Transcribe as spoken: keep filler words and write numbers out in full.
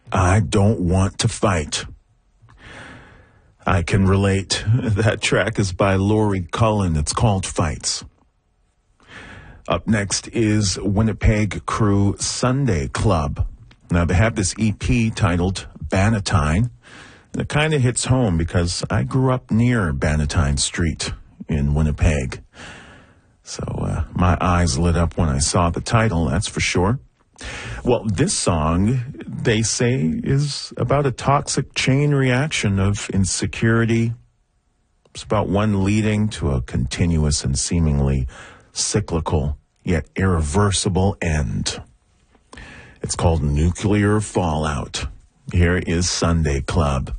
I Don't Want to Fight. I can relate. That track is by Laurie Cullen. It's called Fights. Up next is Winnipeg Crew Sunday Club. Now, they have this E P titled Bannatyne. And it kind of hits home because I grew up near Bannatyne Street in Winnipeg. So uh, my eyes lit up when I saw the title, that's for sure. Well, this song, they say, is about a toxic chain reaction of insecurity. It's about one leading to a continuous and seemingly cyclical yet irreversible end. It's called Nuclear Fallout. Here is Sunday Club.